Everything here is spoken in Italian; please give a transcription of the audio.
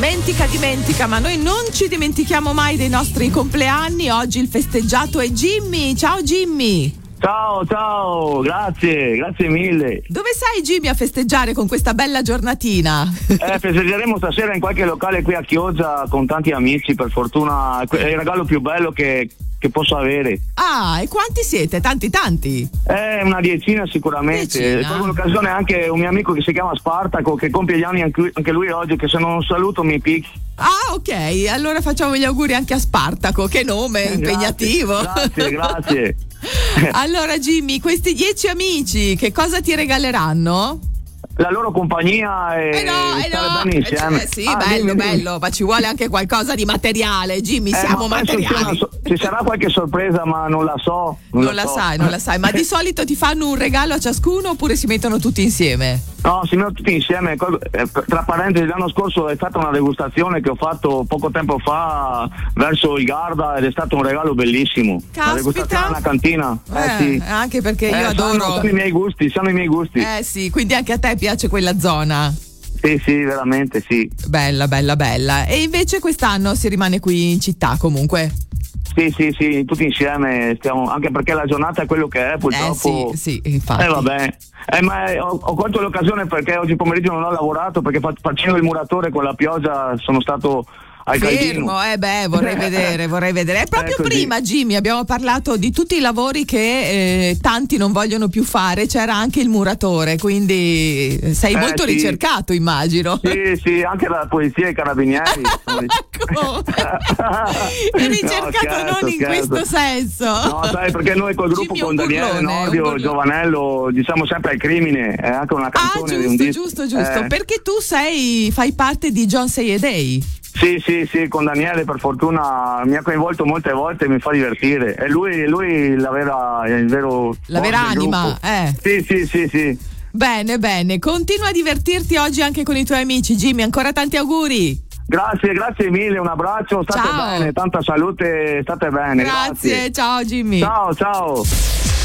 Dimentica, ma noi non ci dimentichiamo mai dei nostri compleanni. Oggi il festeggiato è Jimmy. Ciao Jimmy. Ciao, grazie mille. Dove sei Jimmy a festeggiare con questa bella giornatina? Festeggeremo stasera in qualche locale qui a Chioggia con tanti amici, per fortuna è il regalo più bello che posso avere. Ah, e quanti siete? Tanti? Una decina sicuramente. Colgo l'occasione anche un mio amico che si chiama Spartaco, che compie gli anni anche lui oggi, che se non saluto mi picchia. Ah, ok, allora facciamo gli auguri anche a Spartaco, che nome impegnativo. Grazie. Allora Jimmy, questi 10 amici che cosa ti regaleranno? La loro compagnia e stare bene insieme. Sì, bello, ma ci vuole anche qualcosa di materiale, Jimmy, siamo materiali. Ci sarà qualche sorpresa, ma non la so. Non la sai, ma di solito ti fanno un regalo a ciascuno oppure si mettono tutti insieme? No, si mettono tutti insieme. Tra parentesi, l'anno scorso è stata una degustazione che ho fatto poco tempo fa verso il Garda ed è stato un regalo bellissimo. Caspita. La degustazione alla cantina. Sì. Anche perché io adoro. Sono i miei gusti. Sì, quindi anche a te piace quella zona. Sì, veramente sì. Bella. E invece quest'anno si rimane qui in città comunque? Sì, tutti insieme stiamo, anche perché la giornata è quello che è, purtroppo. Sì, infatti. Vabbè. Ma ho colto l'occasione perché oggi pomeriggio non ho lavorato, perché facendo il muratore con la pioggia sono stato al fermo, vorrei vedere. E proprio prima, Jimmy, abbiamo parlato di tutti i lavori che tanti non vogliono più fare, c'era anche il muratore, quindi sei molto ricercato, immagino. Sì, anche la polizia e i carabinieri. Ricercato non in questo senso. No, sai, perché noi col gruppo con Daniele Nordio, Giovanello, diciamo sempre al crimine, è anche una canzone di un disco. Giusto, perché tu fai parte di John Say a Day. Sì, con Daniele per fortuna mi ha coinvolto molte volte e mi fa divertire. E lui il vero anima, Sì. Bene, continua a divertirti oggi anche con i tuoi amici, Jimmy, ancora tanti auguri. Grazie mille, un abbraccio, state bene, tanta salute, state bene. Grazie. Ciao Jimmy. Ciao.